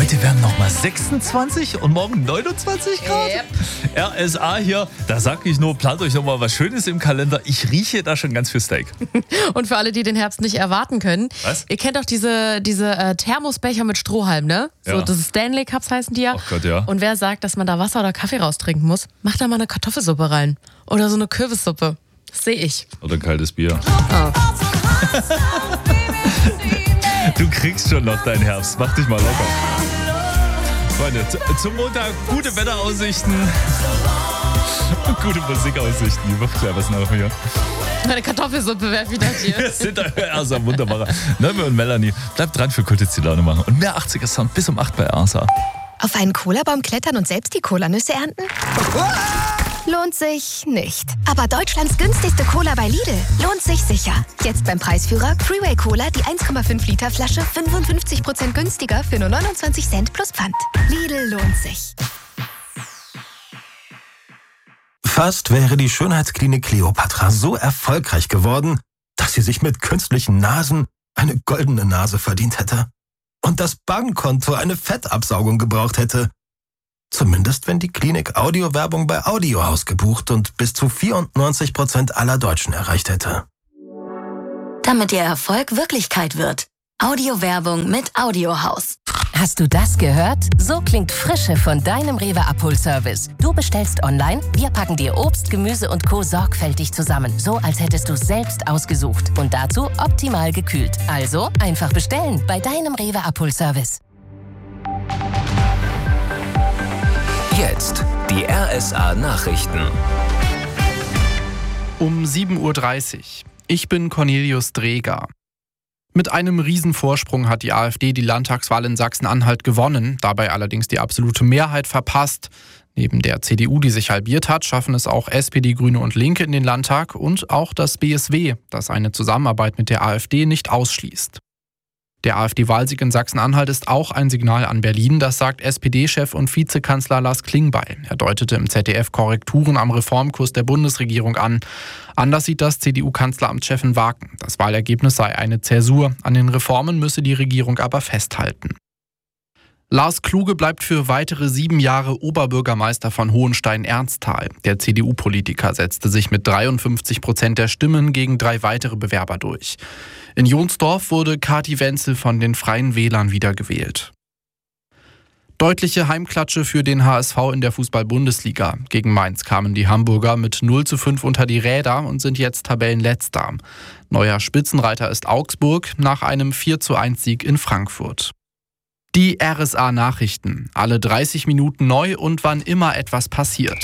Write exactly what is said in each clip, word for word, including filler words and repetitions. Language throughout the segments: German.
Heute werden nochmal sechsundzwanzig und morgen neunundzwanzig Grad. Yep. R S A hier, da sag ich nur, plant euch nochmal was Schönes im Kalender. Ich rieche da schon ganz viel Steak. Und für alle, die den Herbst nicht erwarten können, Was? ihr kennt doch diese, diese äh, Thermosbecher mit Strohhalm, ne? So, Ja. das ist Stanley Cups heißen die ja. Ach Gott, ja. Und wer sagt, dass man da Wasser oder Kaffee raustrinken muss, macht da mal eine Kartoffelsuppe rein. Oder so eine Kürbissuppe. Das sehe ich. Oder ein kaltes Bier. Oh. Du kriegst schon noch deinen Herbst. Mach dich mal locker. Freunde, zu- zum Montag gute Wetteraussichten und gute Musikaussichten. Die wird gleich was nach mir. Meine Kartoffelsuppe wäre wieder Wir dir. sind also ein wunderbarer. Neume und Melanie, bleibt dran für Kultis die Laune machen. Und mehr achtziger Sound bis um acht bei R S A. Auf einen Cola-Baum klettern und selbst die Cola-Nüsse ernten? Lohnt sich nicht. Aber Deutschlands günstigste Cola bei Lidl lohnt sich sicher. Jetzt beim Preisführer Freeway Cola die eins Komma fünf Liter Flasche fünfundfünfzig Prozent günstiger für nur neunundzwanzig Cent plus Pfand. Lidl lohnt sich. Fast wäre die Schönheitsklinik Kleopatra so erfolgreich geworden, dass sie sich mit künstlichen Nasen eine goldene Nase verdient hätte. Und das Bankkonto eine Fettabsaugung gebraucht hätte. Zumindest wenn die Klinik Audiowerbung bei Audiohaus gebucht und bis zu vierundneunzig Prozent aller Deutschen erreicht hätte. Damit Ihr Erfolg Wirklichkeit wird. Audiowerbung mit Audiohaus. Hast du das gehört? So klingt Frische von deinem Rewe-Abholservice. Du bestellst online, wir packen dir Obst, Gemüse und Co. sorgfältig zusammen. So, als hättest du es selbst ausgesucht. Und dazu optimal gekühlt. Also einfach bestellen bei deinem Rewe-Abholservice. Jetzt die R S A-Nachrichten. Um sieben Uhr dreißig. Ich bin Cornelius Dreger. Mit einem Riesenvorsprung hat die AfD die Landtagswahl in Sachsen-Anhalt gewonnen, dabei allerdings die absolute Mehrheit verpasst. Neben der C D U, die sich halbiert hat, schaffen es auch S P D, Grüne und Linke in den Landtag und auch das B S W, das eine Zusammenarbeit mit der AfD nicht ausschließt. Der AfD-Wahlsieg in Sachsen-Anhalt ist auch ein Signal an Berlin, das sagt S P D-Chef und Vizekanzler Lars Klingbeil. Er deutete im Z D F Korrekturen am Reformkurs der Bundesregierung an. Anders sieht das C D U-Kanzleramtschef in Waken. Das Wahlergebnis sei eine Zäsur. An den Reformen müsse die Regierung aber festhalten. Lars Kluge bleibt für weitere sieben Jahre Oberbürgermeister von Hohenstein-Ernsthal. Der C D U-Politiker setzte sich mit dreiundfünfzig Prozent der Stimmen gegen drei weitere Bewerber durch. In Jonsdorf wurde Kati Wenzel von den Freien Wählern wiedergewählt. Deutliche Heimklatsche für den H S V in der Fußball-Bundesliga. Gegen Mainz kamen die Hamburger mit null zu fünf unter die Räder und sind jetzt Tabellenletzter. Neuer Spitzenreiter ist Augsburg nach einem vier zu eins Sieg in Frankfurt. Die R S A-Nachrichten. Alle dreißig Minuten neu und wann immer etwas passiert.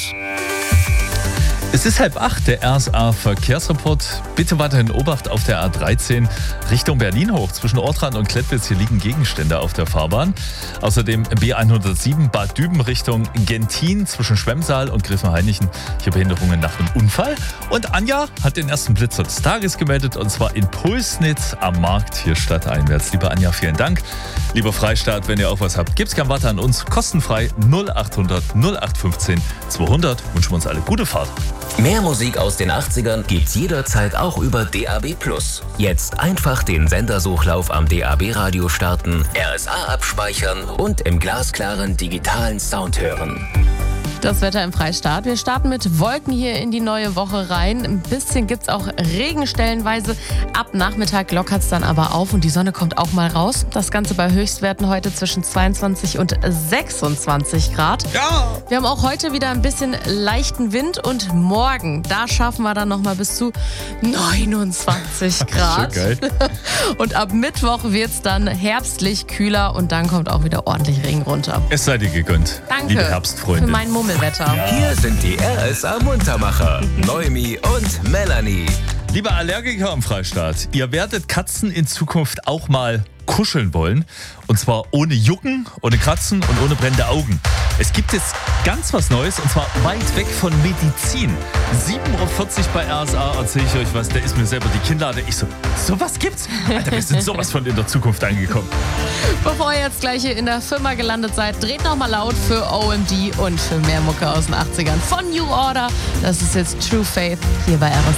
Es ist halb acht, der R S A-Verkehrsreport. Bitte weiterhin Obacht auf der A dreizehn Richtung Berlin hoch. Zwischen Ortrand und Klettwitz, hier liegen Gegenstände auf der Fahrbahn. Außerdem B hundertsieben Bad Düben Richtung Gentin zwischen Schwemmsaal und Griffenhainichen. Hier Behinderungen nach einem Unfall. Und Anja hat den ersten Blitzer des Tages gemeldet, und zwar in Pulsnitz am Markt hier stadteinwärts. Liebe Anja, vielen Dank. Lieber Freistaat, wenn ihr auch was habt, gibt's gern weiter an uns. Kostenfrei null achthundert null acht fünfzehn zweihundert. Wünschen wir uns alle gute Fahrt. Mehr Musik aus den achtzigern gibt's jederzeit auch über D A B plus. Jetzt einfach den Sendersuchlauf am D A B-Radio starten, R S A abspeichern und im glasklaren digitalen Sound hören. Das Wetter im Freistaat. Wir starten mit Wolken hier in die neue Woche rein. Ein bisschen gibt es auch Regen stellenweise. Ab Nachmittag lockert es dann aber auf und die Sonne kommt auch mal raus. Das Ganze bei Höchstwerten heute zwischen zweiundzwanzig und sechsundzwanzig Grad. Ja! Wir haben auch heute wieder ein bisschen leichten Wind und morgen, da schaffen wir dann nochmal bis zu neunundzwanzig Grad. Schön geil. Und ab Mittwoch wird es dann herbstlich kühler und dann kommt auch wieder ordentlich Regen runter. Es sei dir gegönnt, Danke liebe Herbstfreunde. für mein Mummelwetter. Hier sind die R S A-Muntermacher, Noemi und Melanie. Liebe Allergiker im Freistaat, ihr werdet Katzen in Zukunft auch mal kuscheln wollen. Und zwar ohne Jucken, ohne Kratzen und ohne brennende Augen. Es gibt jetzt ganz was Neues, und zwar weit weg von Medizin. sieben Uhr vierzig bei R S A erzähle ich euch was, da ist mir selber die Kinnlade. Ich so, sowas gibt's? Alter, wir sind sowas von in der Zukunft angekommen. Bevor ihr jetzt gleich hier in der Firma gelandet seid, dreht nochmal laut für O M D und für mehr Mucke aus den achtzigern von New Order. Das ist jetzt True Faith hier bei R S A.